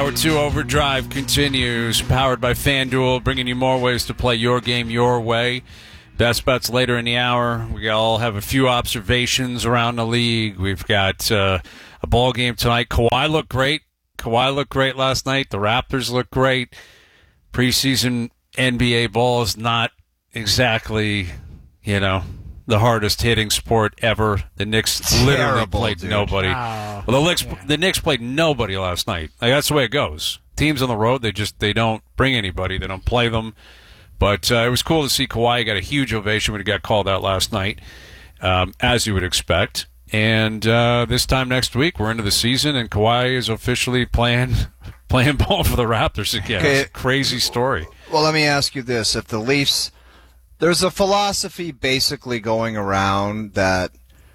Hour 2 Overdrive continues, powered by FanDuel, bringing you more ways to play your game your way. Best bets later in the hour. We all have a few observations around the league. We've got a ball game tonight. Kawhi looked great. Kawhi looked great last night. The Raptors looked great. Preseason NBA ball is not exactly, the hardest hitting sport ever. The Knicks literally played nobody. Wow. Well, the Knicks played nobody last night. Like, that's the way it goes. Teams on the road, they don't bring anybody. They don't play them. But it was cool to see Kawhi. He got a huge ovation when he got called out last night, as you would expect. And this time next week, we're into the season, and Kawhi is officially playing ball for the Raptors again. Okay. It's a crazy story. Well, let me ask you this. If the Leafs, there's a philosophy basically going around that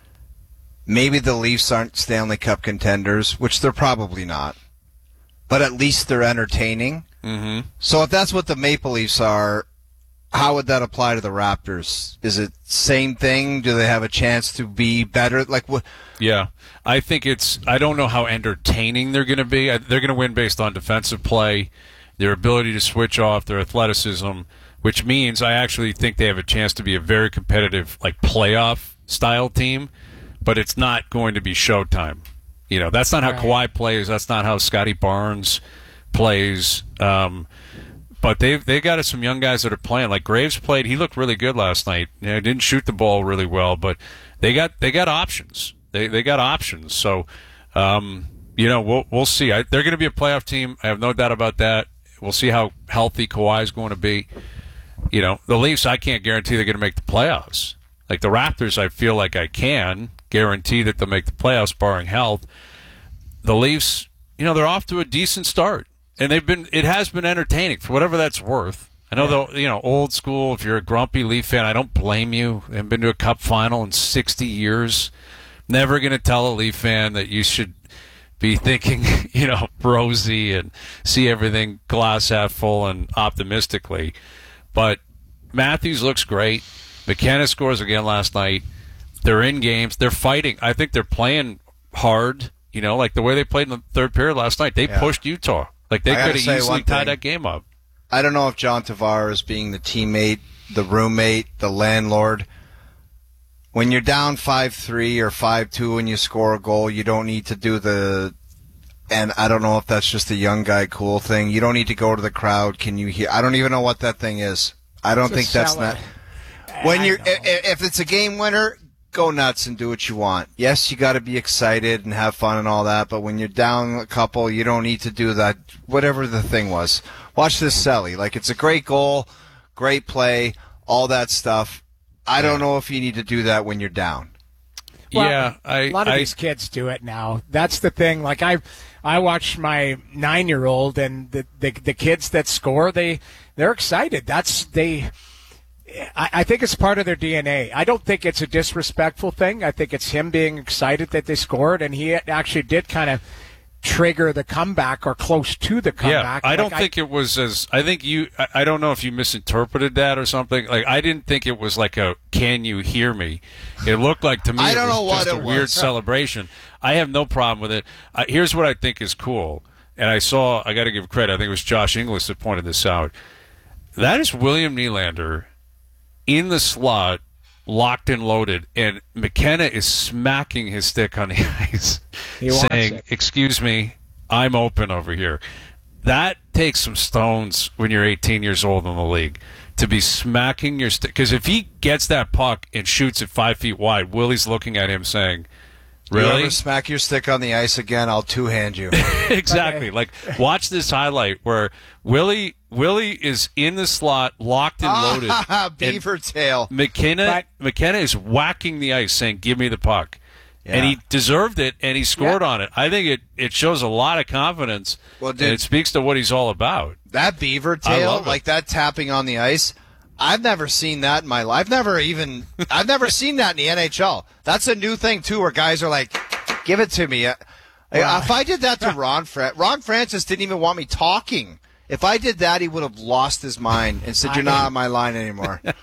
maybe the Leafs aren't Stanley Cup contenders, which they're probably not, but at least they're entertaining. Mm-hmm. So if that's what the Maple Leafs are, how would that apply to the Raptors? Is it same thing? Do they have a chance to be better? Like what? Yeah, I think I don't know how entertaining they're going to be. They're going to win based on defensive play, their ability to switch off, their athleticism, which means I actually think they have a chance to be a very competitive, like, playoff style team, but it's not going to be showtime. That's not how Kawhi plays. That's not how Scotty Barnes plays. But they got some young guys that are playing. Like Graves played, he looked really good last night. Didn't shoot the ball really well, but they got options. They got options. So, we'll see. They're going to be a playoff team. I have no doubt about that. We'll see how healthy Kawhi is going to be. The Leafs, I can't guarantee they're going to make the playoffs. Like the Raptors, I feel like I can guarantee that they'll make the playoffs barring health. The Leafs, they're off to a decent start. And it has been entertaining for whatever that's worth. I know, though, old school, if you're a grumpy Leaf fan, I don't blame you. I haven't been to a Cup final in 60 years. Never going to tell a Leaf fan that you should be thinking, rosy and see everything glass half full and optimistically. But Matthews looks great. McKenna scores again last night. They're in games. They're fighting. I think they're playing hard, like the way they played in the third period last night. They pushed Utah. Like, they could have easily tied that game up. I don't know if John Tavares, being the teammate, the roommate, the landlord, when you're down 5-3 or 5-2 and you score a goal, you don't need to do and I don't know if that's just a young guy cool thing. You don't need to go to the crowd. Can you hear? I don't even know what that thing is. I don't think that's not. When if it's a game winner, go nuts and do what you want. Yes, you got to be excited and have fun and all that, but when you're down a couple, you don't need to do that, whatever the thing was. Watch this Selly. Like, it's a great goal, great play, all that stuff. I don't know if you need to do that when you're down. Well, a lot of these kids do it now. That's the thing. Like, I watch my 9-year-old, and the kids that score, they're excited. I think it's part of their DNA. I don't think it's a disrespectful thing. I think it's him being excited that they scored, and he actually did kind of trigger the comeback or close to the comeback. Yeah, I don't think it was as – I think I don't know if you misinterpreted that or something. Like, I didn't think it was like a "can you hear me?" It looked like to me it was just a weird celebration. I have no problem with it. Here's what I think is cool, and I got to give credit. I think it was Josh Inglis that pointed this out. That is William Nylander in the slot, locked and loaded, and McKenna is smacking his stick on the ice, saying, "Excuse me, I'm open over here." That takes some stones when you're 18 years old in the league to be smacking your stick. Because if he gets that puck and shoots it 5 feet wide, Willie's looking at him saying, "Really? You ever smack your stick on the ice again, I'll two-hand you." Exactly. Okay. Like, watch this highlight where Willie is in the slot, locked and loaded. Beaver tail. McKenna is whacking the ice, saying, "Give me the puck." Yeah. And he deserved it, and he scored on it. I think it shows a lot of confidence, and it speaks to what he's all about. That beaver tail, like that tapping on the ice, I've never seen that in my life. I've never seen that in the NHL. That's a new thing, too, where guys are like, "Give it to me." If I did that to Ron Francis didn't even want me talking. If I did that, he would have lost his mind and said, "You're not on my line anymore."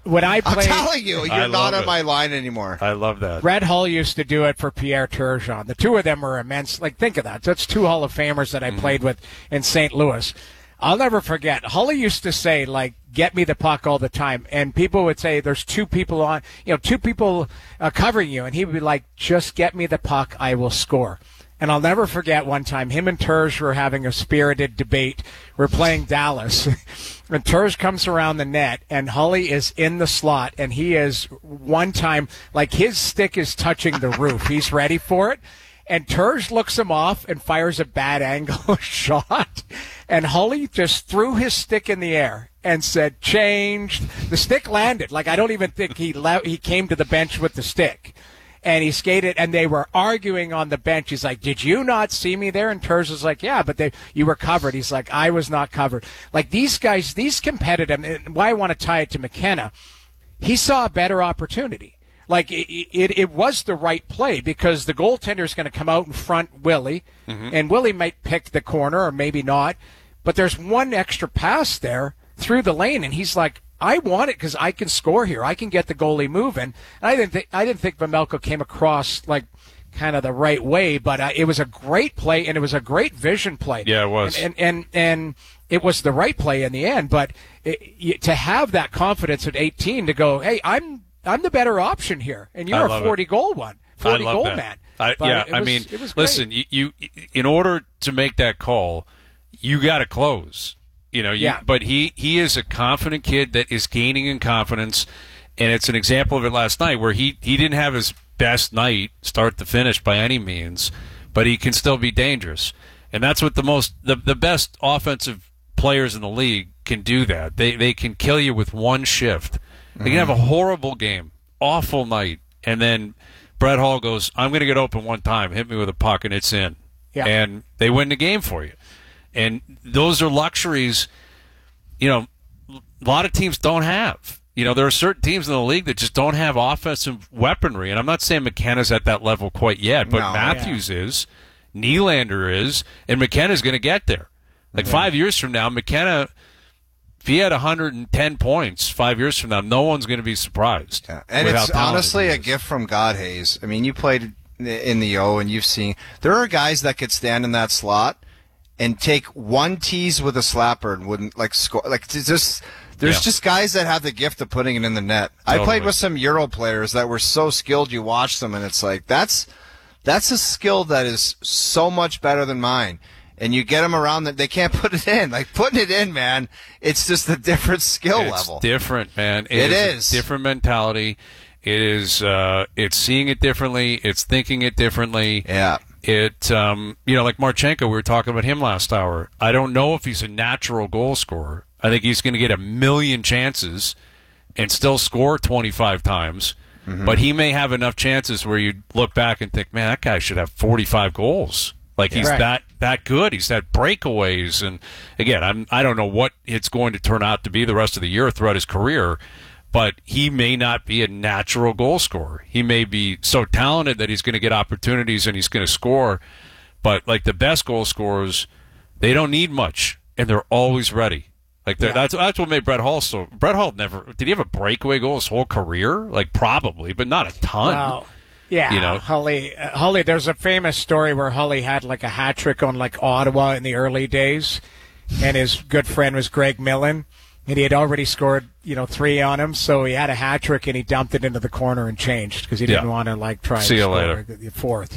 When I played, I'm telling you, you're not on my line anymore. I love that. Red Hull used to do it for Pierre Turgeon. The two of them were immense. Like, think of that. That's two Hall of Famers that I played with in St. Louis. I'll never forget. Hully used to say, like, get me the puck all the time. And people would say, there's two people covering you. And he would be like, just get me the puck, I will score. And I'll never forget one time, him and Turge were having a spirited debate. We're playing Dallas. And Turge comes around the net, and Hully is in the slot, and he is one time, like his stick is touching the roof. He's ready for it. And Turge looks him off and fires a bad angle shot. And Hully just threw his stick in the air and said, changed. The stick landed. Like, I don't even think he came to the bench with the stick. And he skated, and they were arguing on the bench. He's like, did you not see me there? And Turge was like, yeah, but you were covered. He's like, I was not covered. Like, these guys, these competitive, and why I want to tie it to McKenna, he saw a better opportunity. Like, it was the right play because the goaltender is going to come out in front Willie, and Willie might pick the corner or maybe not, but there's one extra pass there through the lane, and he's like, I want it because I can score here. I can get the goalie moving. And I didn't think Vejmelka came across like kind of the right way, but it was a great play and it was a great vision play. Yeah, it was. And it was the right play in the end. But to have that confidence at 18 to go, hey, I'm the better option here, and you're a 40-goal man. It was listen, you in order to make that call, you got to close. But he is a confident kid that is gaining in confidence, and it's an example of it last night where he didn't have his best night start to finish by any means, but he can still be dangerous. And that's what the best offensive players in the league can do that. They can kill you with one shift. They can have a horrible game, awful night, and then Brett Hull goes, I'm going to get open one time, hit me with a puck, and it's in. Yeah. And they win the game for you. And those are luxuries, a lot of teams don't have. There are certain teams in the league that just don't have offensive weaponry. And I'm not saying McKenna's at that level quite yet, but Matthews is, Nylander is, and McKenna's going to get there. Like 5 years from now, McKenna, if he had 110 points 5 years from now, no one's going to be surprised. Yeah. And it's honestly a gift from God, Hayes. I mean, you played in the O, and you've seen there are guys that could stand in that slot and take one tease with a slapper and wouldn't score. There's just guys that have the gift of putting it in the net. Totally. I played with some Euro players that were so skilled. You watch them and it's like that's a skill that is so much better than mine. And you get them around that they can't put it in. Like putting it in, man. It's just a different skill level. It's different, man. It is a different mentality. It is. It's seeing it differently. It's thinking it differently. Yeah. Like Marchenko, we were talking about him last hour. I don't know if he's a natural goal scorer. I think he's going to get a million chances and still score 25 times. Mm-hmm. But he may have enough chances where you look back and think, man, that guy should have 45 goals. Like he's that good. He's had breakaways. And again, I don't know what it's going to turn out to be the rest of the year throughout his career. But he may not be a natural goal scorer. He may be so talented that he's going to get opportunities and he's going to score. But like the best goal scorers, they don't need much, and they're always ready. Like that's what made Brett Hull so. Brett Hull did he have a breakaway goal his whole career? Like probably, but not a ton. Wow. Yeah, Hully. There's a famous story where Hully had like a hat trick on like Ottawa in the early days, and his good friend was Greg Millen. And he had already scored, 3 on him, so he had a hat trick and he dumped it into the corner and changed because he didn't want to try See to you score later. The fourth.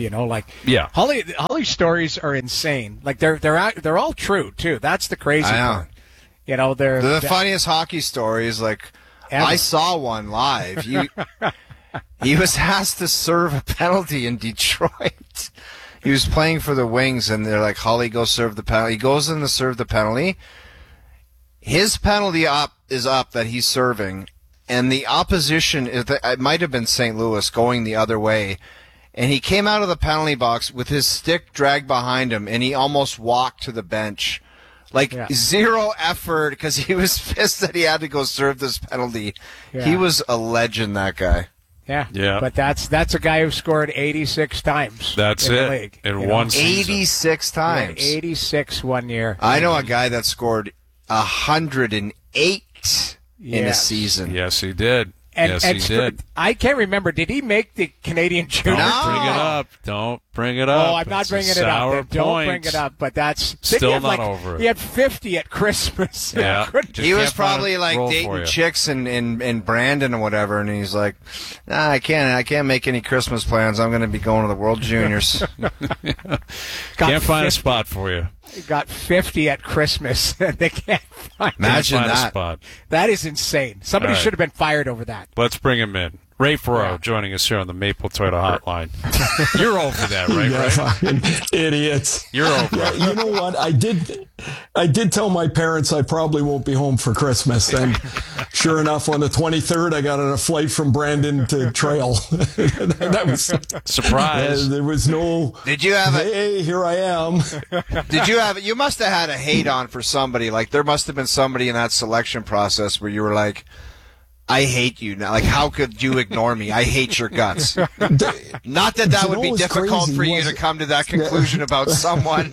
Hully's stories are insane. Like they're all true too. That's the crazy part. They're the funniest hockey stories. Like ever. I saw one live. He was asked to serve a penalty in Detroit. He was playing for the Wings, and they're like, "Hully, go serve the penalty." He goes in to serve the penalty. His penalty is up that he's serving, and the opposition it might have been St. Louis going the other way, and he came out of the penalty box with his stick dragged behind him, and he almost walked to the bench. Zero effort because he was pissed that he had to go serve this penalty. Yeah. He was a legend, that guy. Yeah. But that's a guy who scored 86 times. That's in it. The league, in one season. 86 times. 86 1 year. I know a guy that scored 108 in a season. Yes, he did. Yes, he did. I can't remember. Did he make the Canadian Junior? Don't bring it up. Don't bring it up. Oh, I'm not bringing it up. Don't bring it up. But that's still not over it. He had 50 at Christmas. Yeah. He was probably like dating chicks in Brandon or whatever, and he's like, "Nah, I can't make any Christmas plans. I'm going to be going to the World Juniors." Can't find a spot for you. He got 50 at Christmas, and they can't find Imagine a spot. That is insane. Somebody should have been fired over that. Let's bring him in. Ray Ferraro joining us here on the Maple Toyota Hotline. You're over that, right? Yeah, fucking idiots. You're over it. You know what? I did tell my parents I probably won't be home for Christmas. And sure enough, on the 23rd, I got on a flight from Brandon to Trail. That was surprise. There was no. Did you have hey, here I am. Did you have? You must have had a hate on for somebody. Like there must have been somebody in that selection process where you were like, I hate you now. Like, how could you ignore me? I hate your guts. Not that would be difficult for you to come to that conclusion about someone.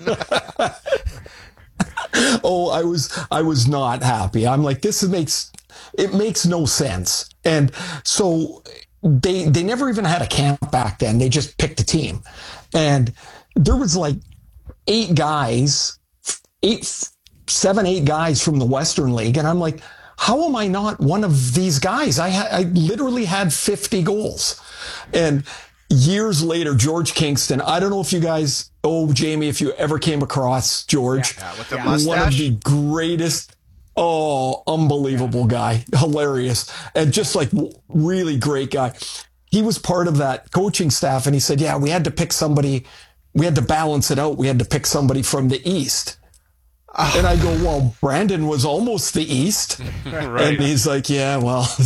Oh, I was not happy. I'm like, it makes no sense. And so they never even had a camp back then. They just picked a team. And there was like 8 guys from the Western League. And I'm like, how am I not one of these guys? I literally had 50 goals. And years later, George Kingston, I don't know if you guys, Jamie, if you ever came across George. Yeah, with the mustache. One of the greatest, unbelievable guy. Hilarious. And just like really great guy. He was part of that coaching staff and he said, we had to pick somebody, we had to balance it out. We had to pick somebody from the East. And I go, well, Brandon was almost the East. Right. And he's like, that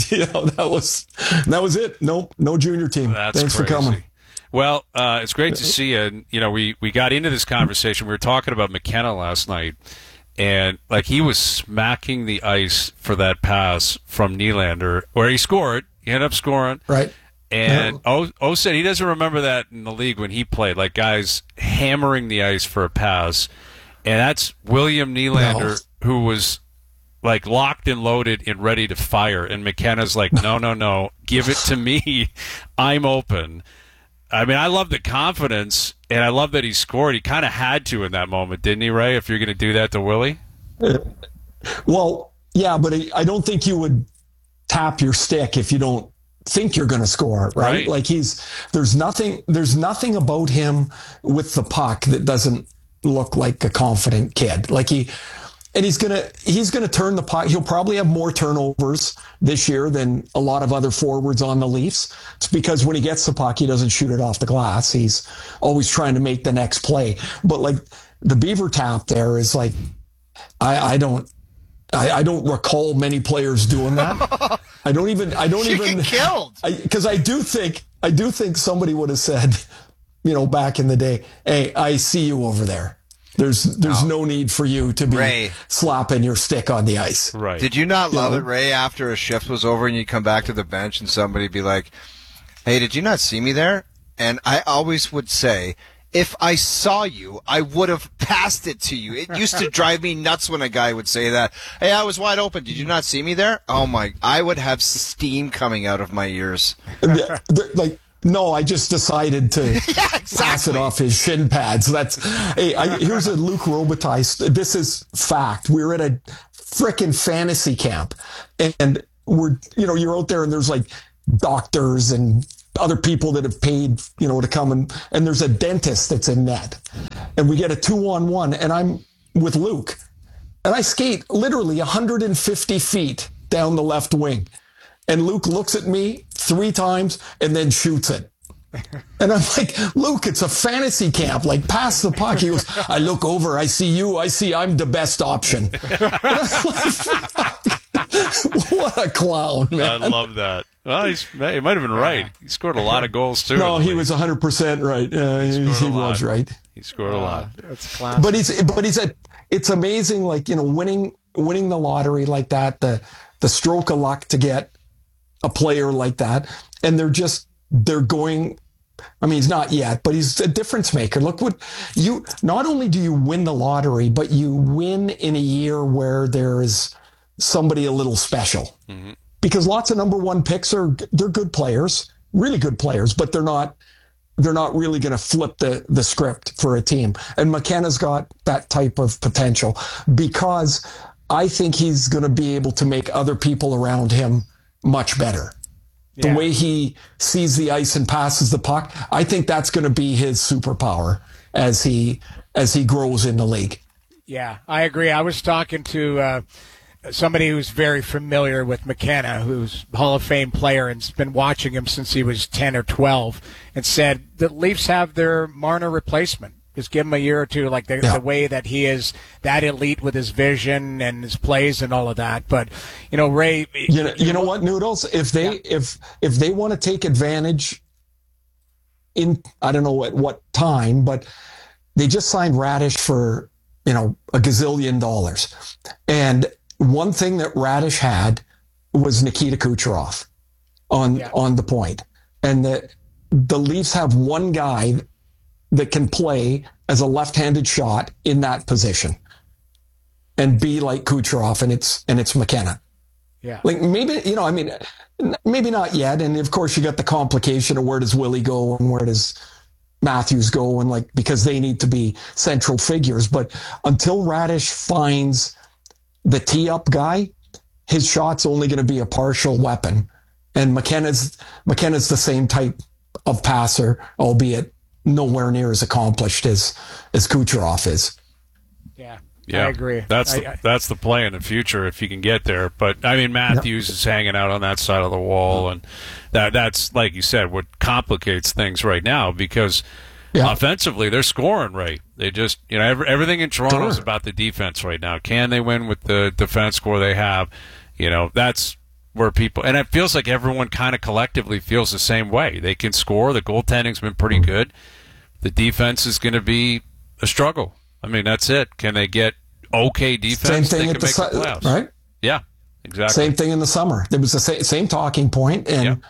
was it. No junior team. Thanks for coming. Well, it's great to see you. And, we got into this conversation. We were talking about McKenna last night. And, he was smacking the ice for that pass from Nylander, where he scored. He ended up scoring. Right. And O said he doesn't remember that in the league when he played, like guys hammering the ice for a pass. And that's William Nylander, who was like locked and loaded and ready to fire. And McKenna's like, no, give it to me. I'm open. I mean, I love the confidence, and I love that he scored. He kind of had to in that moment, didn't he, Ray, if you're going to do that to Willie? Well, yeah, but I don't think you would tap your stick if you don't think you're going to score, right? Like there's nothing about him with the puck that doesn't look like a confident kid. Like he's gonna turn the puck. He'll probably have more turnovers this year than a lot of other forwards on the Leafs. It's because when he gets the puck, he doesn't shoot it off the glass. He's always trying to make the next play. But like the Beaver tap there is like, I don't recall many players doing that. I don't even killed. Because I do think somebody would have said, back in the day, hey, I see you over there. There's no need for you to be slapping your stick on the ice. Right. Did you not love it, Ray, after a shift was over and you come back to the bench and somebody be like, hey, did you not see me there? And I always would say, if I saw you, I would have passed it to you. It used to drive me nuts when a guy would say that. Hey, I was wide open. Did you not see me there? Oh, my. I would have steam coming out of my ears. No, I just decided to pass it off his shin pads. Here's a Luc Robitaille. This is fact. We were at a frickin' fantasy camp, and you're out there, and there's like doctors and other people that have paid, to come, and there's a dentist that's in net, and we get a 2-on-1, and I'm with Luke, and I skate literally 150 feet down the left wing. And Luke looks at me 3 times and then shoots it. And I'm like, Luke, it's a fantasy camp. Like, pass the puck. He goes, I look over. I see you. I see I'm the best option. What a clown, man. I love that. Well, he might have been right. He scored a lot of goals, too. No, he was 100% right. He was right. He scored a lot. That's classic. But it's amazing, like, winning the lottery like that, the stroke of luck to get a player like that, and they're going, I mean, he's not yet, but he's a difference maker. Look not only do you win the lottery, but you win in a year where there is somebody a little special. Mm-hmm. Because lots of number one picks they're good players, really good players, but they're not really going to flip the script for a team. And McKenna's got that type of potential because I think he's going to be able to make other people around him much better. The way he sees the ice and passes the puck, I think that's going to be his superpower as he grows in the league. Yeah, I agree. I was talking to somebody who's very familiar with McKenna, who's a Hall of Fame player and's been watching him since he was 10 or 12, and said the Leafs have their Marner replacement. Just give him a year or two, like the way that he is that elite with his vision and his plays and all of that. But, Ray... You know what, Noodles? If they want to take advantage in, I don't know at what time, but they just signed Radish for, $1 gazillion. And one thing that Radish had was Nikita Kucherov on the point. And the Leafs have one guy that can play as a left-handed shot in that position and be like Kucherov, and it's McKenna. Yeah. Like maybe, maybe not yet. And of course you got the complication of where does Willie go and where does Matthews go, and because they need to be central figures. But until Radish finds the tee-up guy, his shot's only going to be a partial weapon. And McKenna's the same type of passer, albeit nowhere near as accomplished as Kucherov is. Yeah, I agree. That's the play in the future if you can get there. But Matthews is hanging out on that side of the wall, and that's like you said, what complicates things right now because offensively they're scoring right. They just everything in Toronto is about the defense right now. Can they win with the defense score they have? That's where people, and it feels like everyone kind of collectively feels the same way. They can score. The goaltending's been pretty good. The defense is going to be a struggle. That's it. Can they get okay defense? Same thing at the playoffs. Right? Yeah, exactly. Same thing in the summer. There was the same talking point, and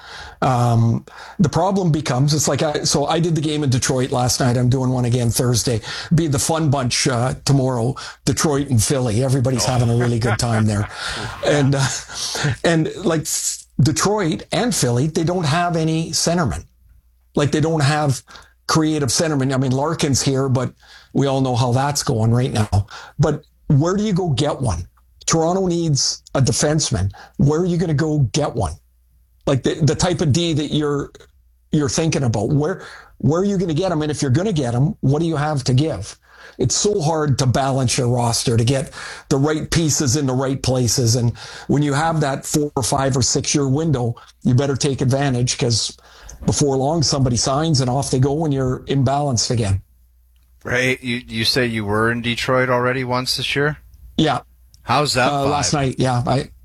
the problem becomes it's like I did the game in Detroit last night. I'm doing one again Thursday. Be the fun bunch tomorrow. Detroit and Philly. Everybody's having a really good time there, and like Detroit and Philly, they don't have any centermen. Like they don't have creative centermen. Larkin's here, but we all know how that's going right now. But where do you go get one? Toronto needs a defenseman. Where are you going to go get one? Like the type of D that you're thinking about. Where are you going to get him? And if you're going to get him, what do you have to give? It's so hard to balance your roster to get the right pieces in the right places. And when you have that 4 or 5 or 6 year window, you better take advantage because before long somebody signs and off they go and you're imbalanced again. Right. You say you were in Detroit already once this year? Yeah. How's that vibe? Last night? Yeah.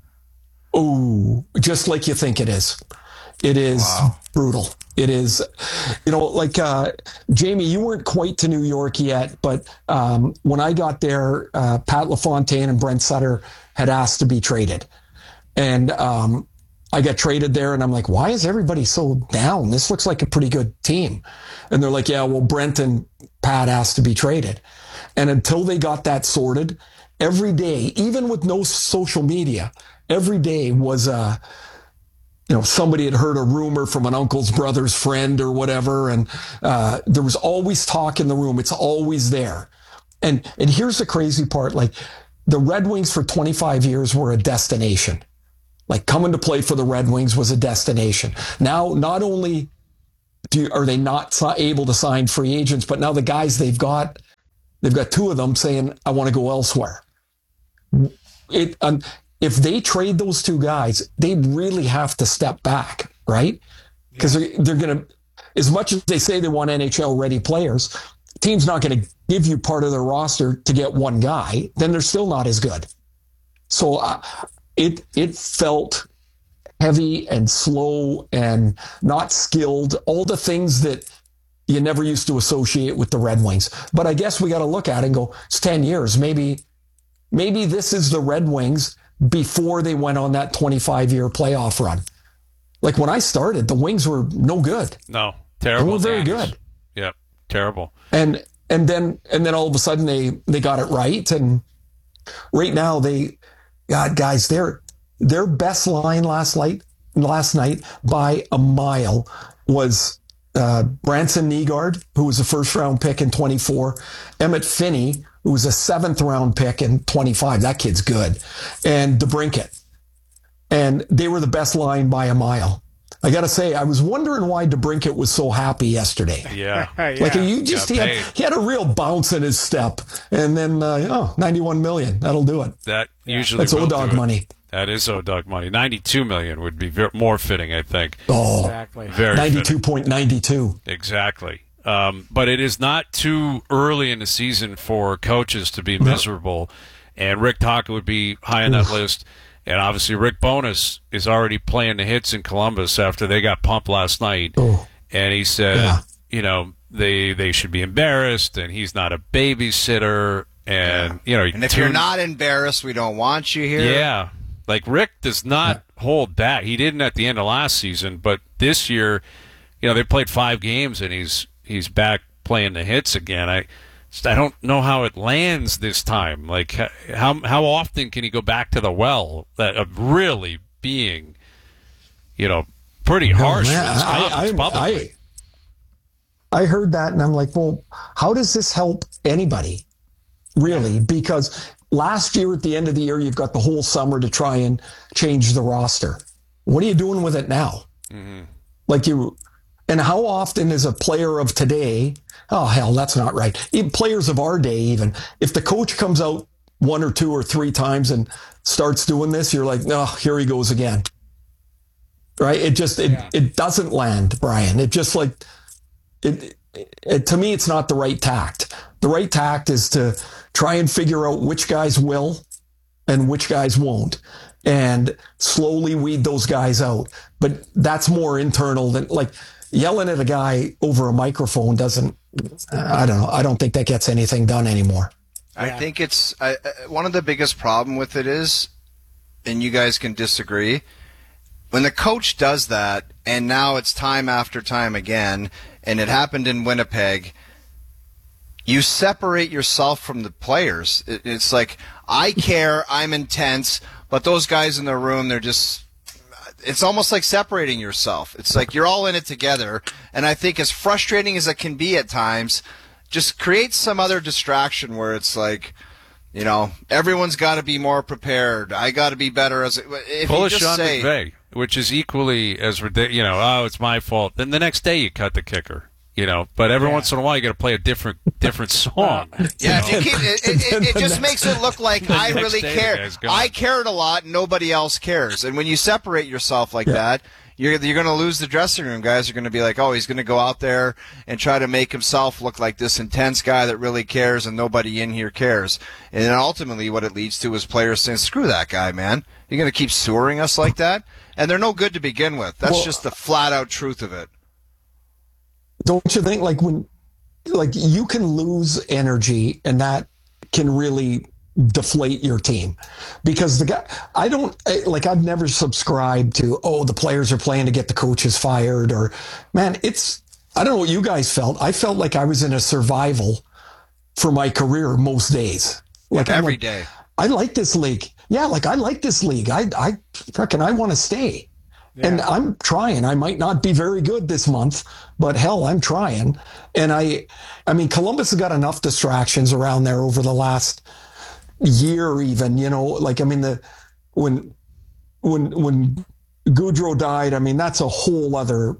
Just like you think it is. It is brutal. It is, Jamie, you weren't quite to New York yet, but when I got there, Pat LaFontaine and Brent Sutter had asked to be traded. And I got traded there, and I'm like, why is everybody so down? This looks like a pretty good team. And they're like, yeah, well, Brent and Pat asked to be traded. And until they got that sorted, every day, even with no social media, every day was somebody had heard a rumor from an uncle's brother's friend or whatever. And there was always talk in the room. It's always there. And here's the crazy part. Like the Red Wings for 25 years were a destination. Like coming to play for the Red Wings was a destination. Now, not only are they not able to sign free agents, but now the guys they've got 2 of them saying, I want to go elsewhere. If they trade those 2 guys, they really have to step back, right? Because they're going to, as much as they say they want NHL ready players, the team's not going to give you part of their roster to get one guy, then they're still not as good. So it felt heavy and slow and not skilled, all the things that you never used to associate with the Red Wings. But I guess we got to look at it and go, it's 10 years. Maybe this is the Red Wings before they went on that 25-year playoff run. Like when I started, the Wings were no good. No, terrible. They were very good. Yep, terrible. And then all of a sudden they got it right. And right now God, guys, their best line last night by a mile was Branson Nygaard, who was a first-round pick in 24, Emmett Finney, who was a seventh-round pick in 25. That kid's good. And DeBrincat. And they were the best line by a mile. I got to say, I was wondering why DeBrincat was so happy yesterday. Yeah. Like he had a real bounce in his step. And then, 91 million. That'll do it. That usually That's O-Dog money. That is O-Dog money. 92 million would be more fitting, I think. Oh, exactly. Very 92.92. Exactly. But it is not too early in the season for coaches to be miserable. And Rick Tocchet would be high on that list. And obviously Rick Bowness is already playing the hits in Columbus after they got pumped last night. Oh. And he said, they should be embarrassed, and he's not a babysitter. And, and if you're not embarrassed, we don't want you here. Yeah. Like, Rick does not hold back. He didn't at the end of last season, but this year, they played 5 games, and he's back playing the hits again. I don't know how it lands this time. Like, how often can he go back to the well of really being, pretty harsh? I heard that, and I'm like, well, how does this help anybody, really? Because last year, at the end of the year, you've got the whole summer to try and change the roster. What are you doing with it now? Mm-hmm. And how often is a player of today, oh, hell, that's not right. Even players of our day, even, if the coach comes out 1 or 2 or 3 times and starts doing this, you're like, oh, here he goes again. Right? It doesn't land, Brian. It just to me, it's not the right tact. The right tact is to try and figure out which guys will and which guys won't, and slowly weed those guys out. But that's more internal than, yelling at a guy over a microphone doesn't, I don't know. I don't think that gets anything done anymore. I think it's one of the biggest problem with it is, and you guys can disagree, when the coach does that, and now it's time after time again, and it happened in Winnipeg, you separate yourself from the players. It's like, I care, I'm intense, but those guys in the room, they're just... It's almost like separating yourself. It's like you're all in it together. And I think as frustrating as it can be at times, just create some other distraction where it's like, everyone's got to be more prepared. I got to be better. Pull a Sean McVay, which is equally as ridiculous. It's my fault. Then the next day you cut the kicker. But every once in a while you got to play a different song. Yeah, it just makes it look like I really care. I cared a lot, and nobody else cares. And when you separate yourself like that, you're going to lose the dressing room. Guys are going to be like, oh, he's going to go out there and try to make himself look like this intense guy that really cares, and nobody in here cares. And then ultimately what it leads to is players saying, screw that guy, man. You're going to keep sewering us like that? And they're no good to begin with. That's just the flat-out truth of it. Don't you think, when you can lose energy, and that can really deflate your team? Because I've never subscribed to, the players are playing to get the coaches fired, or, man, I don't know what you guys felt. I felt like I was in a survival for my career most days. Every day. I like this league. Yeah, I like this league. I reckon I want to stay. Yeah. And I'm trying. I might not be very good this month, but hell, I'm trying. And I mean, Columbus has got enough distractions around there over the last year, even. When Gaudreau died, that's a whole other,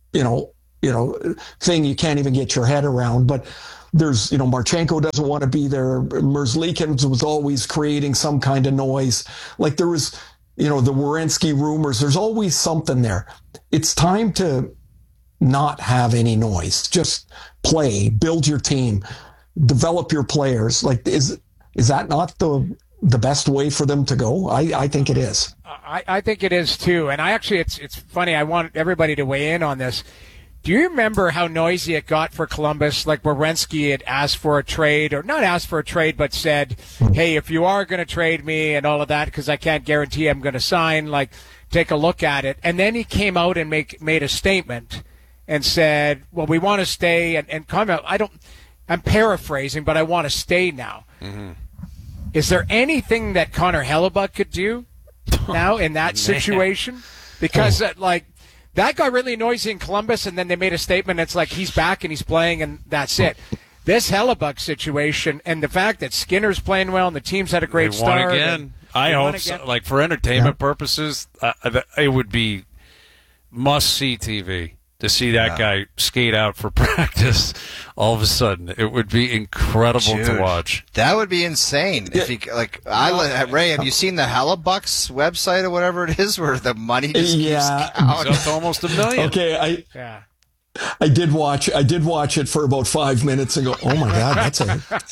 thing you can't even get your head around. But there's, Marchenko doesn't want to be there. Merzlikins was always creating some kind of noise. There was, the Werenski rumors. There's always something there. It's time to not have any noise. Just play, build your team, develop your players. Is that not the best way for them to go? I think it is. I think it is too. And it's funny. I want everybody to weigh in on this. Do you remember how noisy it got for Columbus? Werenski had asked for a trade, or not asked for a trade, but said, hey, if you are going to trade me and all of that, because I can't guarantee I'm going to sign, take a look at it. And then he came out and made a statement and said, well, we want to stay and come out. I'm paraphrasing, but I want to stay now. Mm-hmm. Is there anything that Connor Hellebuck could do now in that situation? Because that got really noisy in Columbus, and then they made a statement. It's like he's back and he's playing, and that's it. This Hellebuck situation, and the fact that Skinner's playing well and the team's had a great start. Won again. I hope so. Like, for entertainment purposes, it would be must-see TV to see that guy skate out for practice. All of a sudden, it would be incredible to watch. That would be insane. If he Ray, have you seen the Hellebuck's website or whatever it is, where the money just keeps it's up to almost $1 million. Okay, I did watch it for about 5 minutes and go, oh my God, that's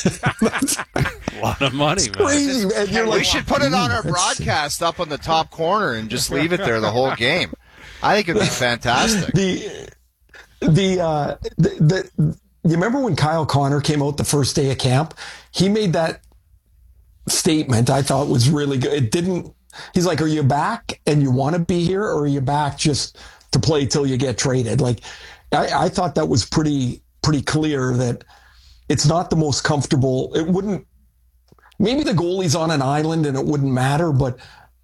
a lot of money, man. Crazy. And you're we should put it on our broadcast up on the top corner and just leave it there the whole game. I think it'd be fantastic. You remember when Kyle Connor came out the first day of camp? He made that statement I thought was really good. He's like, are you back and you want to be here, or are you back just to play till you get traded? Like, I thought that was pretty clear that it's not the most comfortable. It wouldn't, maybe the goalie's on an island and it wouldn't matter, but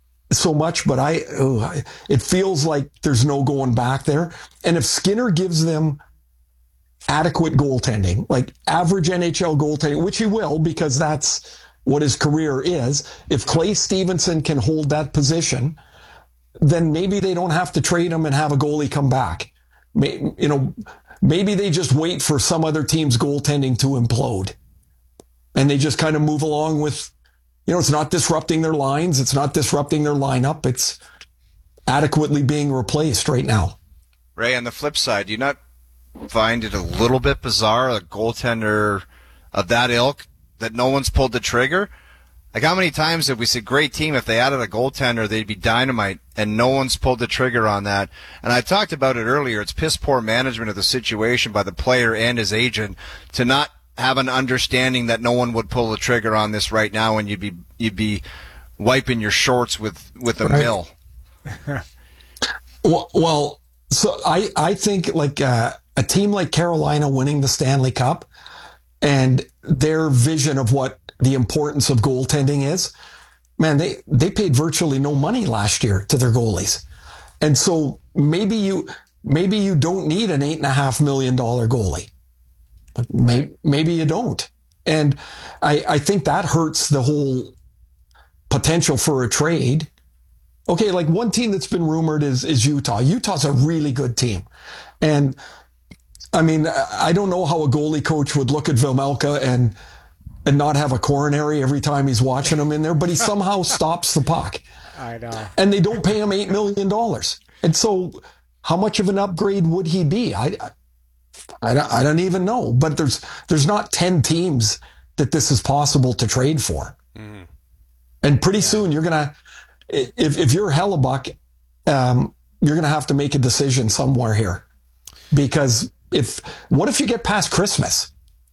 it feels like there's no going back there. And if Skinner gives them adequate goaltending, like average NHL goaltending, which he will, because that's what his career is, if Clay Stevenson can hold that position, then maybe they don't have to trade him and have a goalie come back. Maybe they just wait for some other team's goaltending to implode, and they just kind of move along with, it's not disrupting their lines. It's not disrupting their lineup. It's adequately being replaced right now. Ray, on the flip side, do you not find it a little bit bizarre, a goaltender of that ilk, that no one's pulled the trigger? Like, how many times have we said, great team, if they added a goaltender, they'd be dynamite, and no one's pulled the trigger on that. And I talked about it earlier. It's piss poor management of the situation by the player and his agent to not have an understanding that no one would pull the trigger on this right now, and you'd be wiping your shorts with a mill. Well, so I think like a team like Carolina winning the Stanley Cup and their vision of what the importance of goaltending is, man, they paid virtually no money last year to their goalies. And so maybe you don't need an $8.5 million goalie. But maybe you don't. And I think that hurts the whole potential for a trade. Okay, like one team that's been rumored is Utah. Utah's a really good team. And I mean, I don't know how a goalie coach would look at Vejmelka and not have a coronary every time he's watching him in there, but he somehow stops the puck. I know. And they don't pay him $8 million. And so how much of an upgrade would he be? I don't even know. But there's not 10 teams that this is possible to trade for. Mm-hmm. And pretty soon you're going to, if you're Hellebuck, you're going to have to make a decision somewhere here. Because what if you get past Christmas?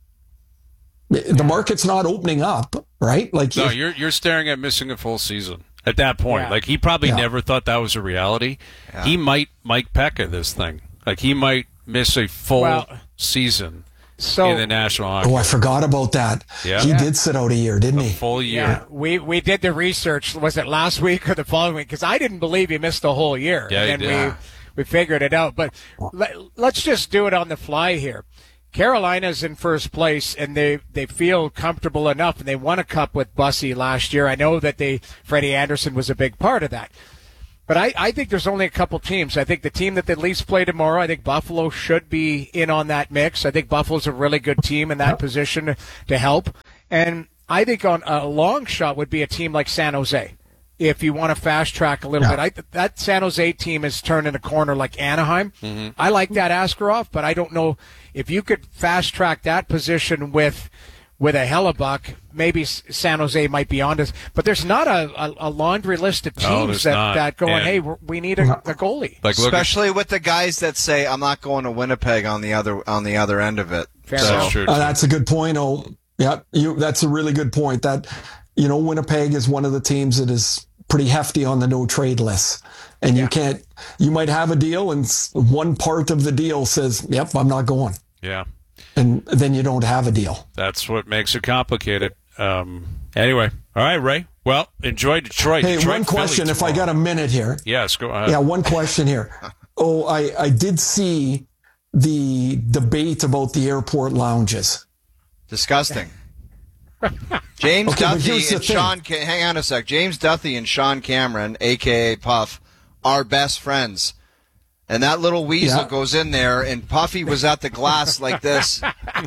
The market's not opening up, right? Like, no, you're staring at missing a full season at that point. Yeah. Like, he probably never thought that was a reality. Yeah. He might Mike Pekka this thing. Like, he might miss a full season in the National Hockey League. Oh, I forgot about that. Yeah. He did sit out a year, didn't he? A full year. Yeah. We did the research. Was it last week or the following week? Because I didn't believe he missed a whole year. Yeah, and he did. We figured it out. But let's just do it on the fly here. Carolina's in first place, and they feel comfortable enough, and they won a cup with Bussy last year. I know that Freddie Anderson was a big part of that. But I think there's only a couple teams. I think the team that the Leafs play tomorrow, I think Buffalo should be in on that mix. I think Buffalo's a really good team in that position to help. And I think on a long shot would be a team like San Jose. If you want to fast track a little bit, that San Jose team is turning a corner like Anaheim. Mm-hmm. I like that Askarov, but I don't know if you could fast track that position with a Hellebuck. Maybe San Jose might be on this, but there's not a laundry list of teams that going, hey, we need a goalie. Like, especially with the guys that say, I'm not going to Winnipeg on the other end of it. That's true. That's a good point. Oh, yeah, that's a really good point. That Winnipeg is one of the teams that is pretty hefty on the no trade list. And you might have a deal and one part of the deal says, yep, I'm not going. Yeah. And then you don't have a deal. That's what makes it complicated. Anyway, All right, Ray. Well, enjoy Detroit. Hey, Detroit, one question, Philly if I got a minute here. Yes, go ahead. Yeah, one question here. Oh, I did see the debate about the airport lounges. Disgusting. James Okay, but Duthie here's the and thing. hang on a sec. James Duthie and Sean Cameron, a.k.a. Puff, are best friends. And that little weasel Yeah. goes in there, and Puffy was at the glass like this.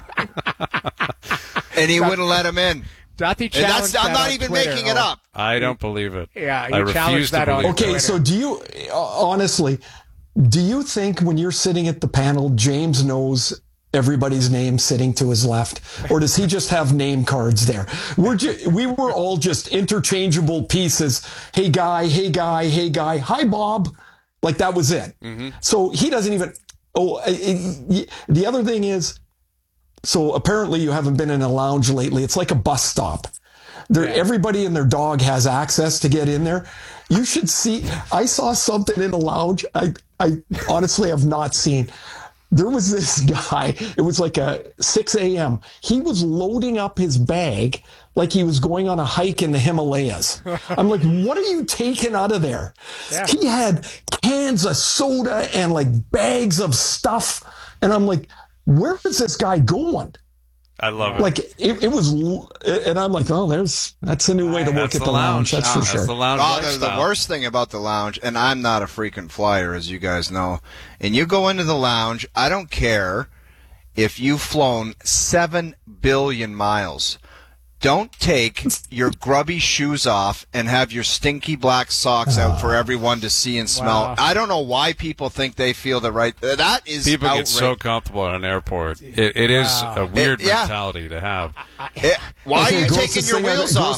And he wouldn't let him in. Duthie And challenged I'm that not on even Twitter. making it up. I don't believe it. Yeah, I you refuse challenged to that on believe Okay, it. so do you, honestly, do you think when you're sitting at the panel, James knows everybody's name sitting to his left? Or does he just have name cards there? We were all just interchangeable pieces. Hey, guy, hey, guy, hey, guy. Hi, Bob. Like, that was it. So he doesn't even... the other thing is, so apparently you haven't been in a lounge lately. It's like a bus stop. Everybody and their dog has access to get in there. You should see. I saw something in the lounge I honestly have not seen. There was this guy. It was like a 6 a.m. He was loading up his bag like he was going on a hike in the Himalayas. I'm like, what are you taking out of there? Yeah. He had cans of soda and like bags of stuff. And I'm like, where is this guy going? I love it. Like it was, and I'm like, oh, that's a new way to work That's at the lounge. That's for That's sure. the lounge Oh, the lifestyle. worst thing about the lounge, and I'm not a frequent flyer, as you guys know, and you go into the lounge, I don't care if you've flown 7 billion miles. Don't take your grubby shoes off and have your stinky black socks out for everyone to see and smell. Wow. I don't know why people think they feel the right. That is People get outrageous. so comfortable at an airport. It is a weird Yeah. mentality to have. Why Okay, are you grossest taking your thing I've- wheels off?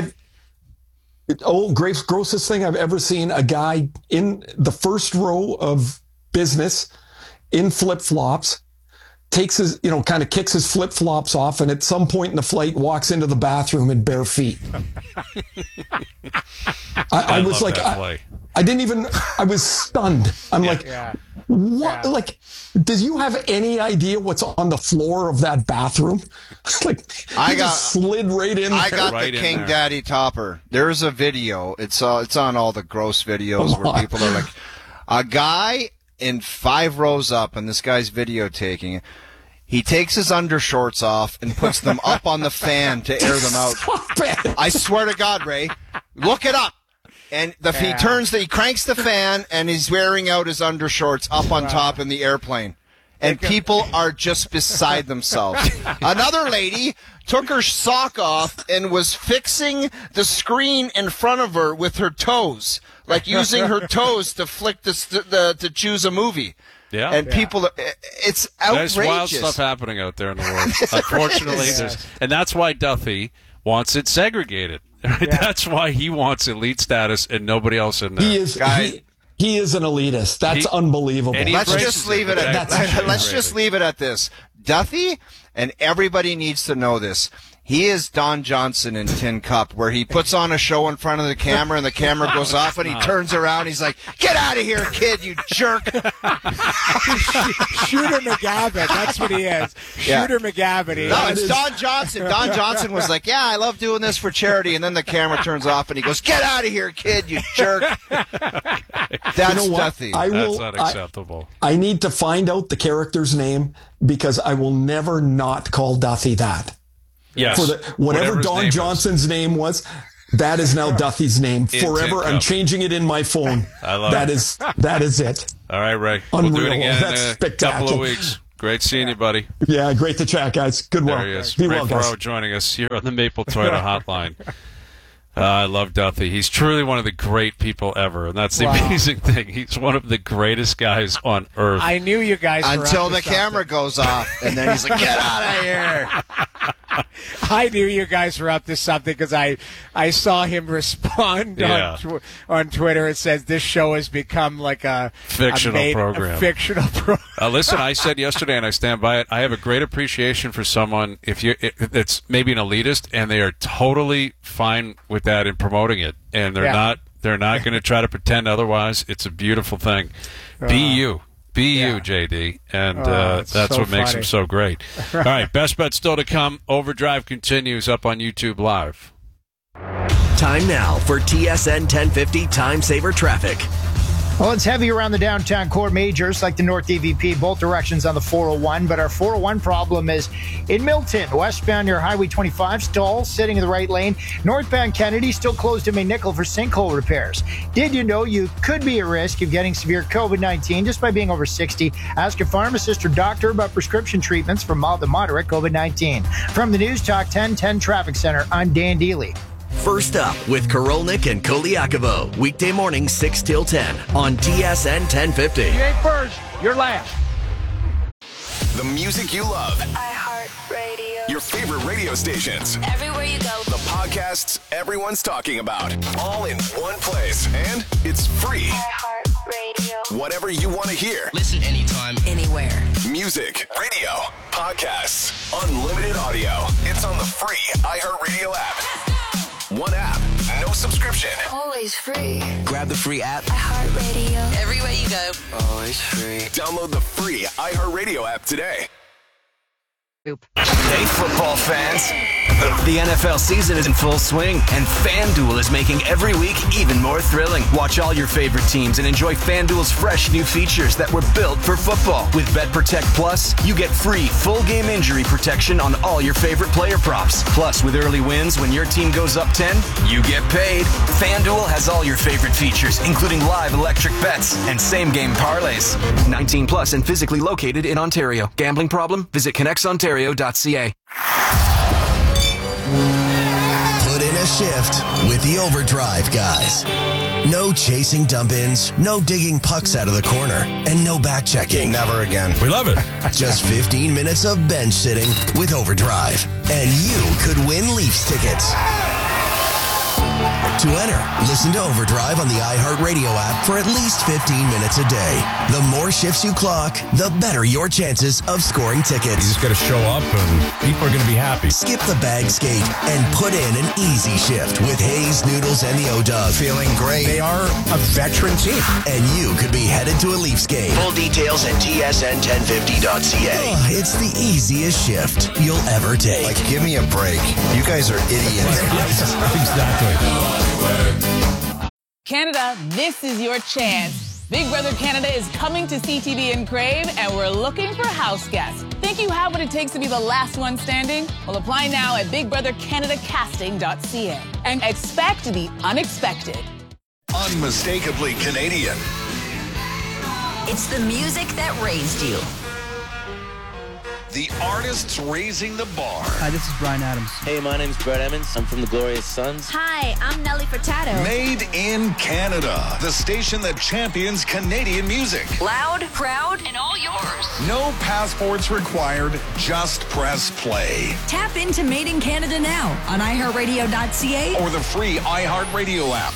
grossest thing I've ever seen, a guy in the first row of business in flip-flops, takes his, kind of kicks his flip-flops off, and at some point in the flight walks into the bathroom in bare feet. I was love like, that play. I didn't even, I was stunned. I'm like, Yeah. what? Yeah. Like, does you have any idea what's on the floor of that bathroom? Like, I he just slid right in I there. got Right the in King there. Daddy topper. There's a video. It's on all the gross videos Come where on. people are like, a guy in 5 rows up, and this guy's videotaking. He takes his undershorts off and puts them up on the fan to air them out. Stop it. I swear to God, Ray, look it up. And he cranks the fan, and he's wearing out his undershorts up on top in the airplane. And people are just beside themselves. Another lady took her sock off and was fixing the screen in front of her with her toes, like using her toes to flick to choose a movie. Yeah. And people, it's outrageous. There's wild stuff happening out there in the world. Unfortunately, and that's why Duthie wants it segregated. That's why he wants elite status and nobody else in there. He is Guys. he is an elitist. That's unbelievable. and he Let's embraces just leave it but at that's let's just leave it at this. Duthie, and everybody needs to know this. He is Don Johnson in Tin Cup, where he puts on a show in front of the camera, and the camera goes off, and he turns around. He's like, "Get out of here, kid, you jerk!" Shooter McGavin. That's what he is. Yeah. Shooter McGavin. No, it's Don Johnson. Don Johnson was like, "Yeah, I love doing this for charity," and then the camera turns off, and he goes, "Get out of here, kid, you jerk!" That's You know what? Duthie. That's unacceptable. I need to find out the character's name because I will never not call Duthie that. Yes. For whatever his Don name is. Johnson's name was, that is now Duthie's name Tin forever. I'm Cup. changing it in my phone. I love that it. That is it. All right, Ray. We'll do it Unreal. again That's in a spectacular. couple of weeks. Great seeing you, buddy. Yeah, great to chat, guys. Good There work. he is. Be Ray well, guys. Ferraro joining us here on the Maple Toyota Hotline. I love Duthie. He's truly one of the great people ever, and that's the amazing thing. He's one of the greatest guys on earth. I knew you guys were Until up to the camera something. goes off, and then he's like, "Get out of here!" I knew you guys were up to something because I saw him respond Yeah. on Twitter. It says this show has become like a Fictional program. A fictional program. Listen, I said yesterday, and I stand by it. I have a great appreciation for someone it's maybe an elitist, and they are totally fine with that in promoting it, and they're not going to try to pretend otherwise. It's a beautiful thing. Be you, JD, and It's that's so what makes funny. him so great. All right, best bet still to come. Overdrive continues up on YouTube Live. Time now for TSN 1050 Time Saver Traffic. Well, it's heavy around the downtown core majors like the North DVP, both directions on the 401. But our 401 problem is in Milton, westbound near Highway 25, stalls sitting in the right lane. Northbound Kennedy still closed to Maynickel for sinkhole repairs. Did you know you could be at risk of getting severe COVID-19 just by being over 60? Ask your pharmacist or doctor about prescription treatments for mild to moderate COVID-19. From the News Talk 1010 Traffic Center, I'm Dan Deely. First up with Korolnik and Koliakovo. Weekday morning 6 till 10 on TSN 1050. You ain't first, you're last. The music you love. iHeartRadio. Your favorite radio stations. Everywhere you go. The podcasts everyone's talking about. All in one place. And it's free. iHeartRadio. Whatever you want to hear. Listen anytime. Anywhere. Music, radio, podcasts, unlimited audio. It's on the free iHeartRadio app. One app, no subscription. Always free. Grab the free app. iHeartRadio. Everywhere you go. Always free. Download the free iHeartRadio app today. Hey, football fans. The NFL season is in full swing, and FanDuel is making every week even more thrilling. Watch all your favorite teams and enjoy FanDuel's fresh new features that were built for football. With BetProtect Plus, you get free full-game injury protection on all your favorite player props. Plus, with early wins, when your team goes up 10, you get paid. FanDuel has all your favorite features, including live electric bets and same-game parlays. 19 plus and physically located in Ontario. Gambling problem? Visit connectsontario.ca. Put in a shift with the Overdrive guys. No chasing dump-ins, no digging pucks out of the corner, and no back-checking. Never again. We love it. Just 15 minutes of bench sitting with Overdrive. And you could win Leafs tickets. To enter, listen to Overdrive on the iHeartRadio app for at least 15 minutes a day. The more shifts you clock, the better your chances of scoring tickets. You just got to show up and people are going to be happy. Skip the bag skate and put in an easy shift with Hayes, Noodles, and the O-Dog. Feeling great. They are a veteran team. And you could be headed to a Leafs game. Full details at tsn1050.ca. It's the easiest shift you'll ever take. Like, give me a break. You guys are idiots. Exactly. Canada, this is your chance. Big Brother Canada is coming to CTV and Crave, and we're looking for house guests. Think you have what it takes to be the last one standing? Well, apply now at BigBrotherCanadaCasting.ca and expect the unexpected. Unmistakably Canadian. It's the music that raised you. The artists raising the bar. Hi, this is Brian Adams. Hey, my name's Brett Emmons. I'm from the Glorious Sons. Hi, I'm Nelly Furtado. Made in Canada. The station that champions Canadian music. Loud, proud, and all yours. No passports required. Just press play. Tap into Made in Canada now on iHeartRadio.ca Or the free iHeartRadio app.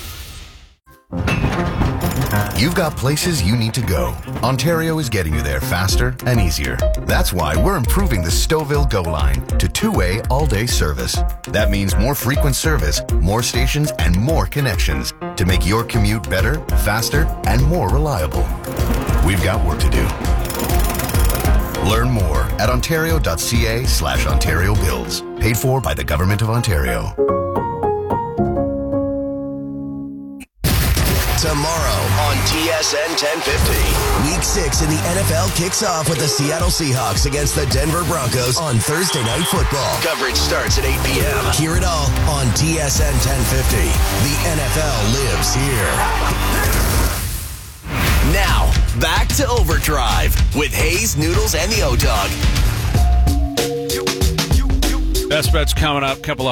You've got places you need to go. Ontario is getting you there faster and easier. That's why we're improving the Stouffville Go line to two-way all-day service. That means more frequent service, more stations, and more connections to make your commute better, faster, and more reliable. We've got work to do. Learn more at ontario.ca/Ontario Builds. Paid for by the Government of Ontario. Tomorrow on TSN 1050. Week 6 in the NFL kicks off with the Seattle Seahawks against the Denver Broncos on Thursday Night Football. Coverage starts at 8 p.m. Hear it all on TSN 1050. The NFL lives here. Now, back to Overdrive with Hayes, Noodles, and the O-Dog. Best bets coming up. Couple